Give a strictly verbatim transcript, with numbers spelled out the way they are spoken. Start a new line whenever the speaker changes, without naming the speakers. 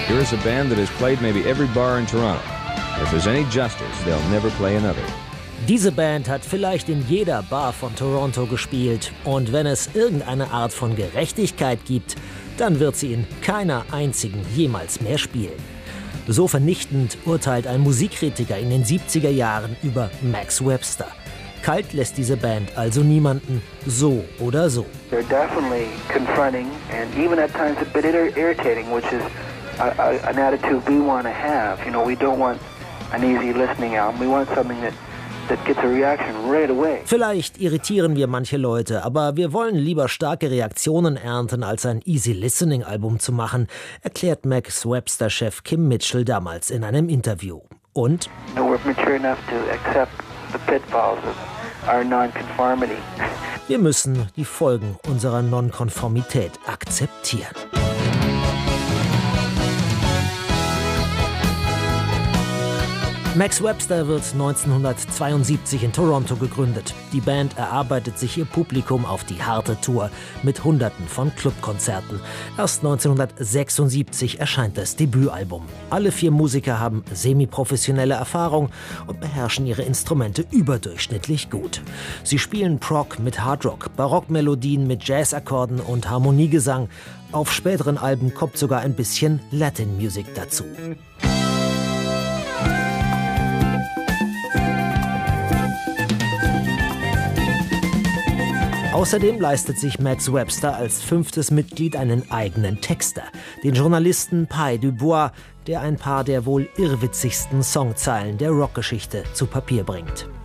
Here is a band that has played maybe every bar in Toronto. If there's any justice, they'll never play another.
Diese Band hat vielleicht in jeder Bar von Toronto gespielt. Und wenn es irgendeine Art von Gerechtigkeit gibt, dann wird sie in keiner einzigen jemals mehr spielen. So vernichtend urteilt ein Musikkritiker in den siebziger Jahren über Max Webster. Kalt lässt diese Band also niemanden, so oder so.
They're definitely confronting and even at times a bit irritating, which is a, a, an attitude we want to have. You know, we don't want an easy listening album. We want something that that gets a reaction right away.
Vielleicht irritieren wir manche Leute, aber wir wollen lieber starke Reaktionen ernten, als ein Easy-Listening-Album zu machen, erklärt Max Webster-Chef Kim Mitchell damals in einem Interview. Und?
You know, we're mature enough to accept the pitfalls of our non-conformity.
Wir müssen die Folgen unserer Nonkonformität akzeptieren. Max Webster wird neunzehnhundertzweiundsiebzig in Toronto gegründet. Die Band erarbeitet sich ihr Publikum auf die harte Tour mit Hunderten von Clubkonzerten. Erst neunzehnhundertsechsundsiebzig erscheint das Debütalbum. Alle vier Musiker haben semiprofessionelle Erfahrung und beherrschen ihre Instrumente überdurchschnittlich gut. Sie spielen Prog mit Hardrock, Barockmelodien mit Jazzakkorden und Harmoniegesang. Auf späteren Alben kommt sogar ein bisschen Latin Music dazu. Außerdem leistet sich Max Webster als fünftes Mitglied einen eigenen Texter, den Journalisten Pye Dubois, der ein paar der wohl irrwitzigsten Songzeilen der Rockgeschichte zu Papier bringt.